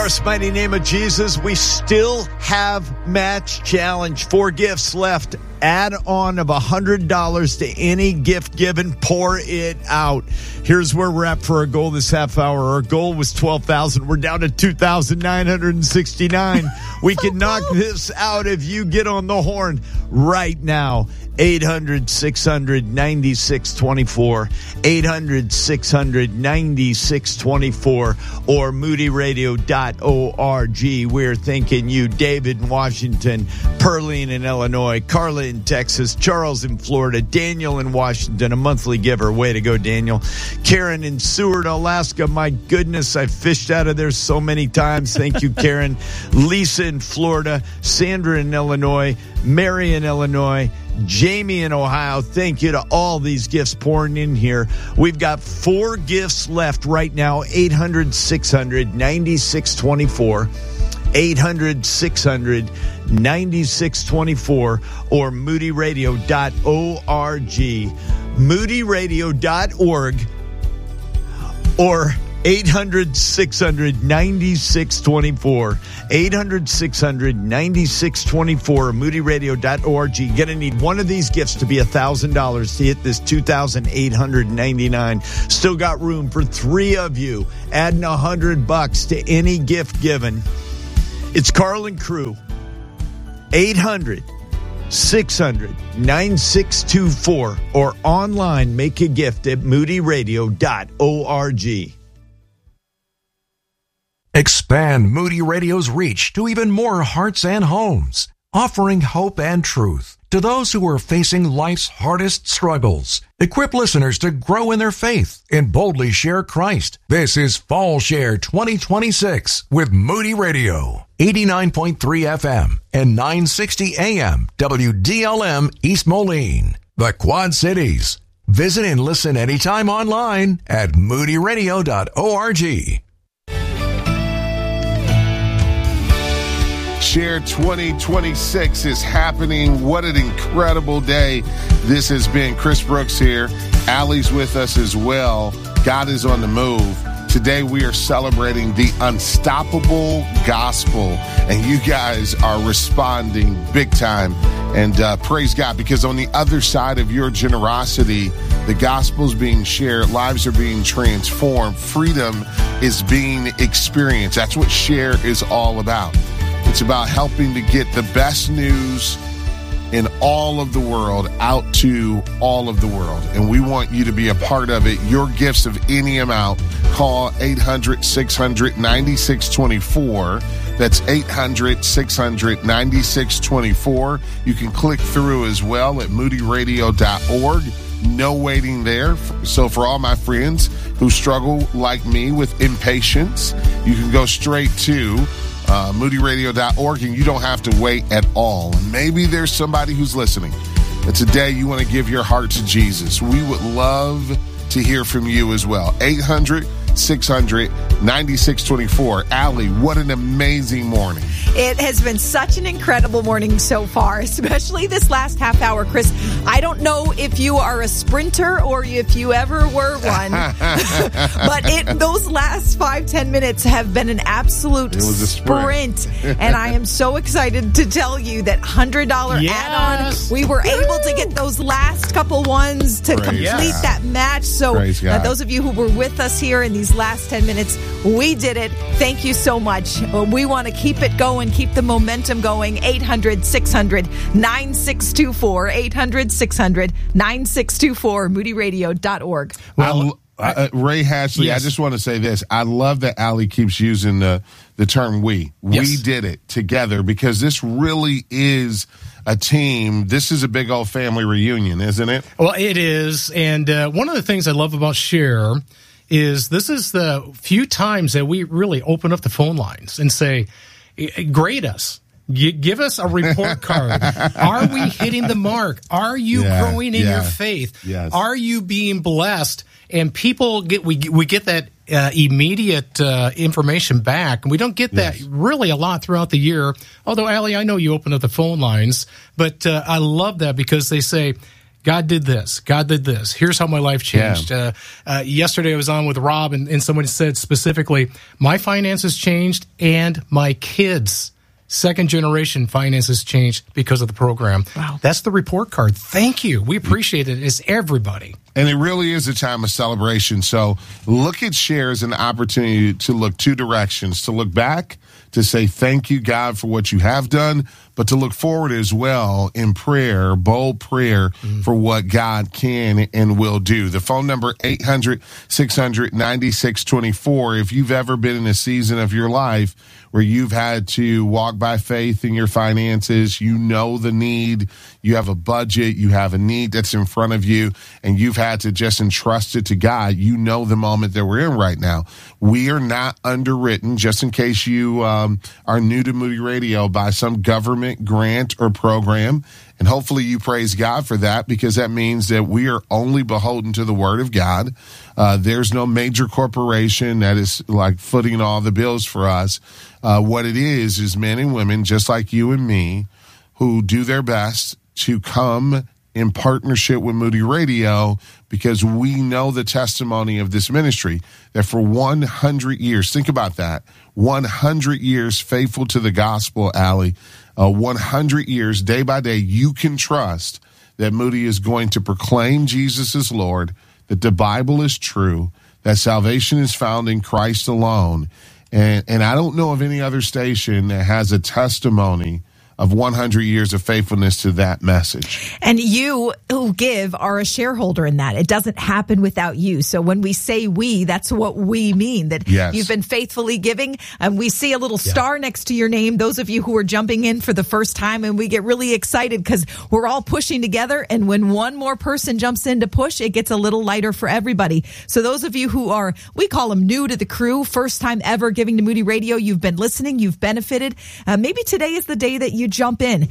Mighty name of Jesus, we still have match challenge. 4 gifts left. Add on of $100 to any gift given. Pour it out. Here's where we're at for our goal this half hour. Our goal was 12,000. We're down to 2,969. We can knock this out if you get on the horn right now. 800-600-9624. 800-600-9624 or moodyradio.org. We're thanking you, David in Washington, Pearline in Illinois, Carla in Texas, Charles in Florida, Daniel in Washington, a monthly giver. Way to go, Daniel. Karen in Seward, Alaska. My goodness, I fished out of there so many times. Thank you, Karen. Lisa in Florida, Sandra in Illinois, Mary in Illinois, Jamie in Ohio. Thank you to all these gifts pouring in here. We've got 4 gifts left right now. 800-600-9624. 800-600-9624 or moodyradio.org. moodyradio.org or 800-600-9624. 800-600-9624. moodyradio.org. You're going to need one of these gifts to be $1,000 to hit this 2,899. Still got room for 3 of you. Adding $100 to any gift given. It's Carl and Crew. 800-600-9624 or online. Make a gift at moodyradio.org. Expand Moody Radio's reach to even more hearts and homes, offering hope and truth to those who are facing life's hardest struggles. Equip listeners to grow in their faith and boldly share Christ. This is Fall Share 2026 with Moody Radio, 89.3 FM and 960 AM WDLM East Moline, the Quad Cities. Visit and listen anytime online at moodyradio.org. Share 2026 is happening. What an incredible day this has been. Chris Brooks here. Allie's with us as well. God is on the move. Today we are celebrating the unstoppable gospel, and you guys are responding big time. And praise God, because on the other side of your generosity, the gospel is being shared, lives are being transformed, freedom is being experienced. That's what Share is all about. It's about helping to get the best news in all of the world out to all of the world. And we want you to be a part of it. Your gifts of any amount, call 800-600-9624. That's 800-600-9624. You can click through as well at moodyradio.org. No waiting there. So for all my friends who struggle like me with impatience, you can go straight to moodyradio.org, and you don't have to wait at all. And maybe there's somebody who's listening, and today you want to give your heart to Jesus. We would love to hear from you as well. 800-600-9624. Allie, what an amazing morning. It has been such an incredible morning so far, especially this last half hour, Chris. I don't know if you are a sprinter or if you ever were one, but those last 5-10 minutes have been an absolute sprint. And I am so excited to tell you that $100 add-on, we were able to get those last couple ones to complete that match. So those of you who were with us here in these last 10 minutes, we did it. Thank you so much. We want to keep it going, keep the momentum going. 800-600-9624. 800-600-9624. moodyradio.org. Well, Ray Hashley, yes. I just want to say this. I love that Allie keeps using the term we. Yes. We did it together, because this really is a team. This is a big old family reunion, isn't it? Well, it is. And one of the things I love about Share is this is the few times that we really open up the phone lines and say, grade us. Give us a report card. Are we hitting the mark? Are you growing in your faith? Yes. Are you being blessed? And people we get that immediate information back, and we don't get that really a lot throughout the year. Although, Allie, I know you open up the phone lines, but I love that because they say, God did this. God did this. Here's how my life changed. Yeah. Yesterday I was on with Rob, and someone said specifically, my finances changed and my kids' second-generation finances changed because of the program. Wow. That's the report card. Thank you. We appreciate it as everybody. And it really is a time of celebration. So look at Share as an opportunity to look two directions, to look back, to say thank you, God, for what you have done, but to look forward as well in prayer, bold prayer for what God can and will do. The phone number, 800-600-9624. If you've ever been in a season of your life where you've had to walk by faith in your finances, you know the need, you have a budget, you have a need that's in front of you, and you've had to just entrust it to God, you know the moment that we're in right now. We are not underwritten, just in case you are new to Moody Radio, by some government grant or program. And hopefully you praise God for that, because that means that we are only beholden to the Word of God. There's no major corporation that is like footing all the bills for us. What it is men and women just like you and me who do their best to come in partnership with Moody Radio, because we know the testimony of this ministry, that for 100 years, think about that, 100 years faithful to the gospel, Allie, 100 years, day by day, you can trust that Moody is going to proclaim Jesus is Lord, that the Bible is true, that salvation is found in Christ alone. And I don't know of any other station that has a testimony of 100 years of faithfulness to that message. And you who give are a shareholder in that. It doesn't happen without you. So when we say we, that's what we mean, that you've been faithfully giving. And we see a little star next to your name, those of you who are jumping in for the first time, and we get really excited because we're all pushing together. And when one more person jumps in to push, it gets a little lighter for everybody. So those of you who are, we call them new to the crew, first time ever giving to Moody Radio, you've been listening, you've benefited. Maybe today is the day that you jump in.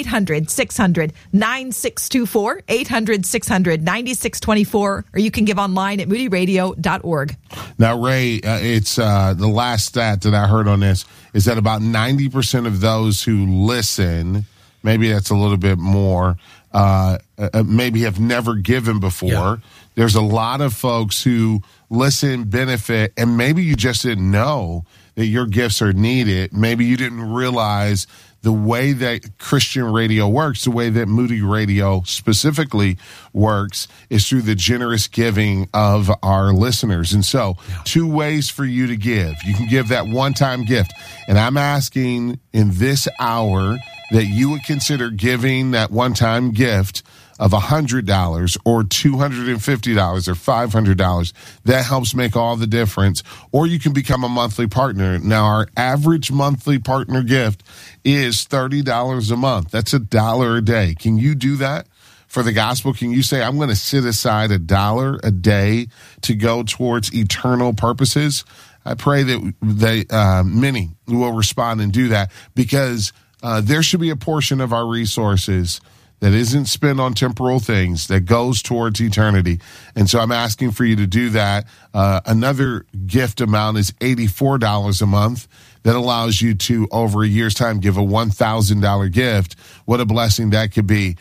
800-600-9624, 800-600-9624, or you can give online at moodyradio.org. Now, Ray, it's the last stat that I heard on this is that about 90% of those who listen, maybe that's a little bit more, maybe have never given before. Yeah. There's a lot of folks who listen, benefit, and maybe you just didn't know that your gifts are needed. Maybe you didn't realize the way that Christian radio works, the way that Moody Radio specifically works, is through the generous giving of our listeners. And so, two ways for you to give. You can give that one-time gift. And I'm asking in this hour that you would consider giving that one-time gift of $100 or $250 or $500. That helps make all the difference. Or you can become a monthly partner. Now, our average monthly partner gift is $30 a month. That's $1 a day. Can you do that for the gospel? Can you say, I'm going to set aside $1 a day to go towards eternal purposes? I pray that many will respond and do that, because there should be a portion of our resources that isn't spent on temporal things, that goes towards eternity. And so I'm asking for you to do that. Another gift amount is $84 a month. That allows you to, over a year's time, give a $1,000 gift. What a blessing that could be.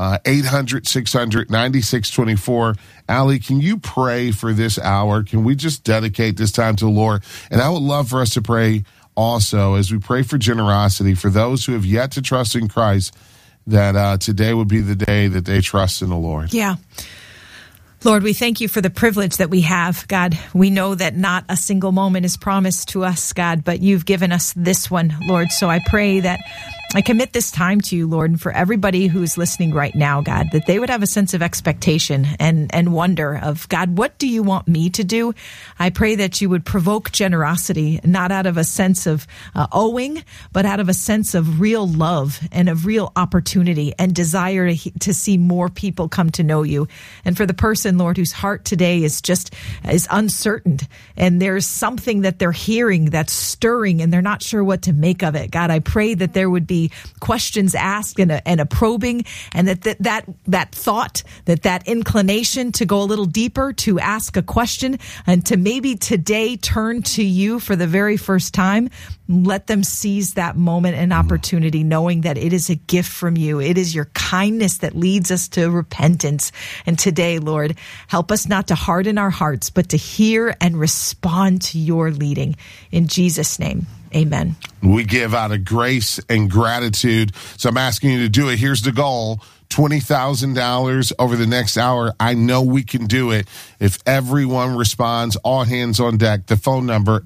800-600-9624. Allie, can you pray for this hour? Can we just dedicate this time to the Lord? And I would love for us to pray also, as we pray for generosity, for those who have yet to trust in Christ, that today would be the day that they trust in the Lord. Yeah. Lord, we thank you for the privilege that we have, God. We know that not a single moment is promised to us, God, but you've given us this one, Lord. So I pray that I commit this time to you, Lord, and for everybody who's listening right now, God, that they would have a sense of expectation and wonder of, God, what do you want me to do? I pray that you would provoke generosity, not out of a sense of owing, but out of a sense of real love and of real opportunity and desire to see more people come to know you. And for the person, Lord, whose heart today is uncertain, and there's something that they're hearing that's stirring and they're not sure what to make of it, God, I pray that there would be be questions asked and a probing, and that thought, that inclination to go a little deeper, to ask a question, and to maybe today turn to you for the very first time. Let them seize that moment and opportunity, knowing that it is a gift from you. It is your kindness that leads us to repentance. And today, Lord, help us not to harden our hearts, but to hear and respond to your leading. In Jesus' name, amen. We give out of grace and gratitude. So I'm asking you to do it. Here's the goal. $20,000 over the next hour. I know we can do it if everyone responds. All hands on deck. The phone number,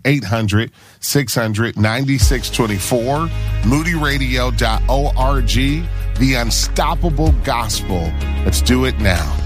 800-600-9624, moodyradio.org, the unstoppable gospel. Let's do it now.